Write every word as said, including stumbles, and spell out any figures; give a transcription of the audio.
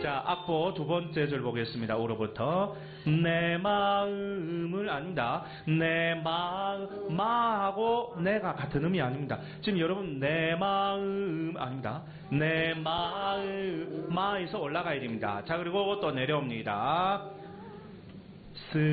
자, 악보 두 번째 줄 보겠습니다. 우로부터. 내 마음을 아닙니다. 내 마음, 마하고 내가 같은 의미 아닙니다. 지금 여러분, 내 마음 아닙니다. 내 마음, 마에서 올라가야 됩니다. 자, 그리고 또 내려옵니다.